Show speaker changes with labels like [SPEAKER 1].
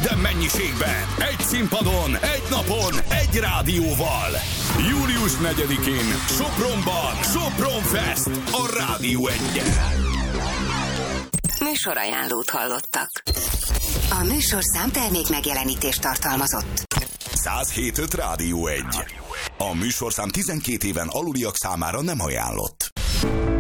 [SPEAKER 1] hihetetlen mennyiségben, egy színpadon, egy napon, egy rádióval. Július 4-én Sopronban Sopron Fest a Rádió 1-en.
[SPEAKER 2] Műsorajánlót hallottak. A műsorszám termék megjelenítést tartalmazott.
[SPEAKER 1] 107.5 Rádió 1. A műsorszám 12 éven aluliak számára nem ajánlott.